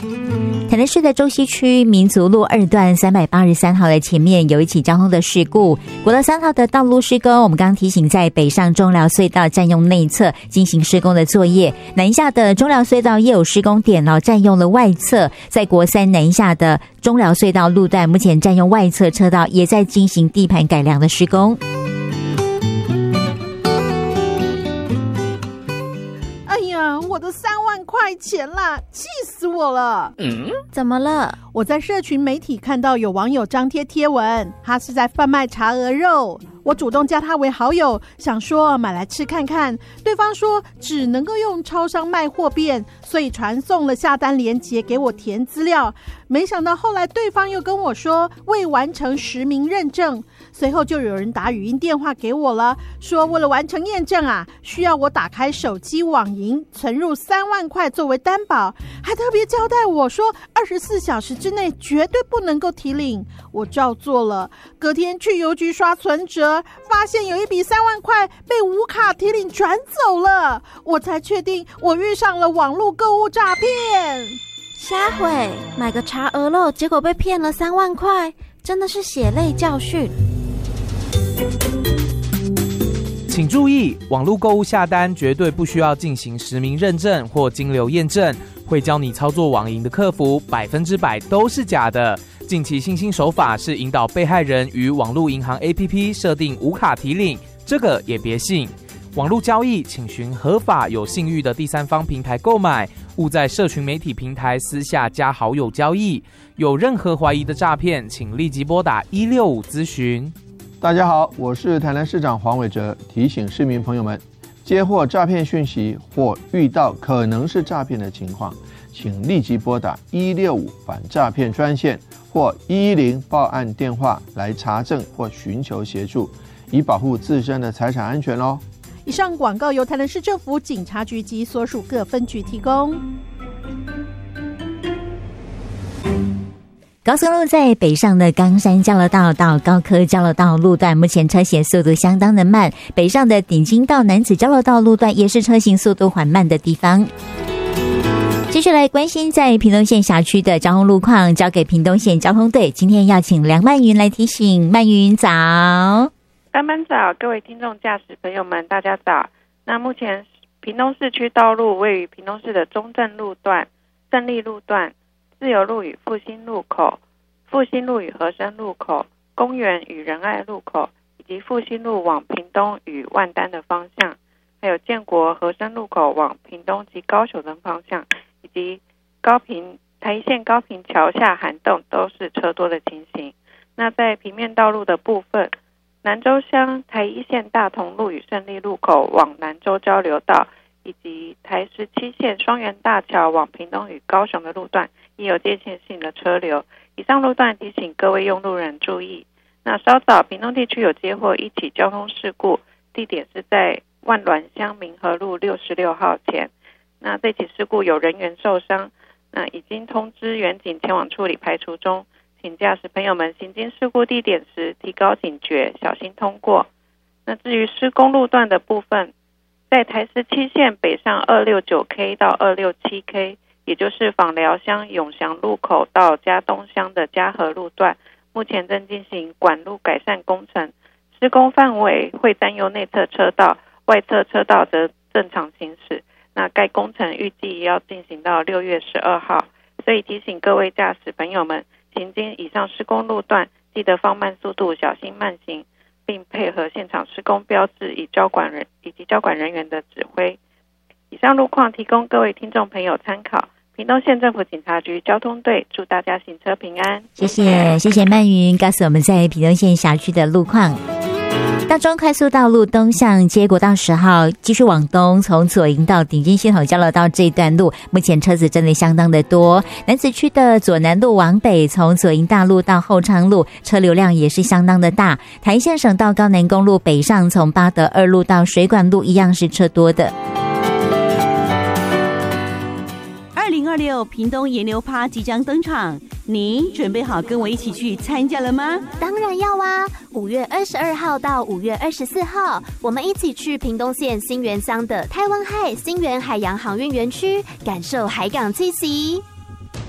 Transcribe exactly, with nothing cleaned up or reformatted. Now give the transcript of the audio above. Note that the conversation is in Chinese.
台南市的中西区民族路二段三百八十三号的前面有一起交通的事故，国道三号的道路施工，我们刚刚提醒在北上中寮隧道占用内侧进行施工的作业，南下的中寮隧道也有施工点了，占用了外侧，在国三南下的中寮隧道路段目前占用外侧车道，也在进行地盘改良的施工。 我的三万块钱啦，气死我了！ 嗯， 怎么了？ 我在社群媒体看到有网友张贴贴文，他是在贩卖茶鹅肉。我主动加他为好友，想说买来吃看看。对方说只能够用超商卖货便，所以传送了下单链接给我填资料。没想到后来对方又跟我说未完成实名认证，随后就有人打语音电话给我了，说为了完成验证啊，需要我打开手机网银存入三万块作为担保，还特别交代我说二十四小时之内绝对不能够提领。我照做了，隔天去邮局刷存折，发现有一笔三万块被无卡提领转走了，我才确定我遇上了网络购物诈骗。 瞎毁，买个茶鹅肉，结果被骗了三万块，真的是血泪教训。 请注意，网络购物下单绝对不需要进行实名认证或金流验证，会教你操作网银的客服百分之百都是假的。近期新兴手法是引导被害人与网络银行 A P P 设定无卡提领，这个也别信。网络交易请循合法有信誉的第三方平台购买，勿在社群媒体平台私下加好友交易。有任何怀疑的诈骗，请立即拨打一六五咨询。 大家好，我是台南市长黄伟哲，提醒市民朋友们，接获诈骗讯息或遇到可能是诈骗的情况，请立即拨打一六五反诈骗专线或一一零报案电话来查证或寻求协助，以保护自身的财产安全哦。 以上广告由台南市政府警察局及所属各分局提供。 高速路在北上的冈山交流道到高科交流道路段，目前车行速度相当的慢，北上的顶金到南子交流道路段也是车行速度缓慢的地方。继续来关心在屏东县辖区的交通路况，交给屏东县交通队。今天要请梁曼云来提醒。曼云早。 班班早，各位听众驾驶朋友们大家早。那目前屏东市区道路位于屏东市的中正路段、胜利路段、自由路与复兴路口、复兴路与和生路口、公园与仁爱路口，以及复兴路往屏东与万丹的方向，还有建国和生路口往屏东及高雄的方向，以及高屏台一线高屏桥下涵洞都是车多的情形。那在平面道路的部分，南州乡台一线大同路与胜利路口往南州交流道，以及台十七线双园大桥往屏东与高雄的路段也有间歇性的车流。以上路段提醒各位用路人注意。那稍早屏东地区有接获一起交通事故，地点是在万峦乡民和路六十六号前。那这起事故有人员受伤，那已经通知员警前往处理排除中，请驾驶朋友们行经事故地点时提高警觉，小心通过。那至于施工路段的部分，在台十七线北上 二六九 K 到 二六七 K， 也就是枋寮乡永祥路口到嘉东乡的嘉和路段，目前正进行管路改善工程，施工范围会占用内侧车道，外侧车道则正常行驶。那该工程预计要进行到六月十二号，所以提醒各位驾驶朋友们，行经以上施工路段，记得放慢速度，小心慢行，并配合现场施工标志以交管人以及交管人员的指挥。以上路况提供各位听众朋友参考。屏东县政府警察局交通队祝大家行车平安。 谢谢，谢谢曼云告诉我们在屏东县辖区的路况。大中快速道路东向接国道十号继续往东，从左营到顶金系统交流道这一段路，目前车子真的相当的多。南子区的左南路往北，从左营大路到后昌路，车流量也是相当的大。台县省道高南公路北上，从八德二路到水管路一样是车多的。 二零二六屏东盐流趴即将登场，你准备好跟我一起去参加了吗？ 当然要啊！五月二十二号到五月二十四号，我们一起去屏东县新园乡的台湾海新园海洋航运园区，感受海港气息。